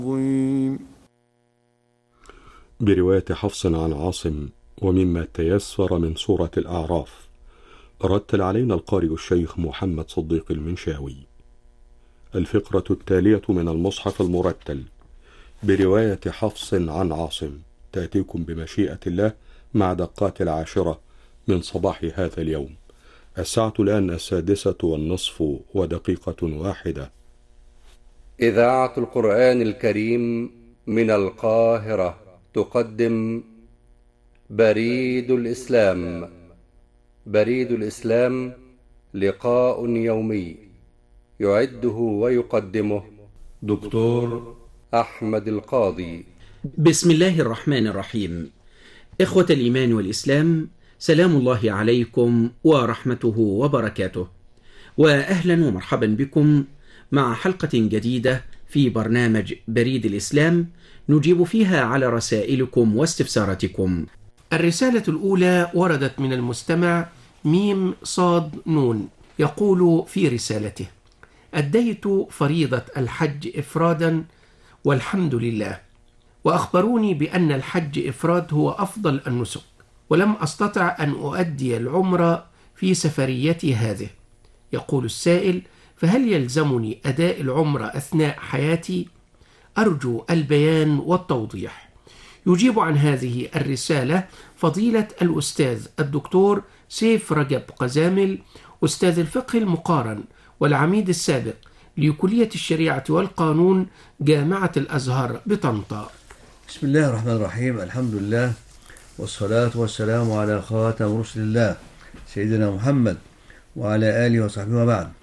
برواية حفص عن عاصم ومما تيسر من سورة الأعراف. رتل علينا القارئ الشيخ محمد صديق المنشاوي. الفقرة التالية من المصحف المرتل برواية حفص عن عاصم تأتيكم بمشيئة الله مع دقات 10 من صباح هذا اليوم. الساعة الآن 6:06 إذاعة القرآن الكريم من القاهرة تقدم بريد الإسلام. بريد الإسلام لقاء يومي يعده ويقدمه دكتور أحمد القاضي. بسم الله الرحمن الرحيم. إخوة الإيمان والإسلام، سلام الله عليكم ورحمته وبركاته، وأهلا ومرحبا بكم مع حلقة جديدة في برنامج بريد الإسلام نجيب فيها على رسائلكم واستفساراتكم. الرسالة الأولى وردت من المستمع ميم صاد نون، يقول في رسالته: أديت فريضة الحج إفرادا والحمد لله، وأخبروني بأن الحج إفراد هو أفضل النسك، ولم أستطع أن أؤدي العمرة في سفريتي هذه. يقول السائل: فهل يلزمني أداء العمرة أثناء حياتي؟ أرجو البيان والتوضيح. يجيب عن هذه الرسالة فضيلة الأستاذ الدكتور سيف رجب قزامل، أستاذ الفقه المقارن والعميد السابق لكلية الشريعة والقانون جامعة الأزهر بطنطا. بسم الله الرحمن الرحيم. الحمد لله والصلاة والسلام على خاتم رسل الله سيدنا محمد وعلى آله وصحبه وبعد.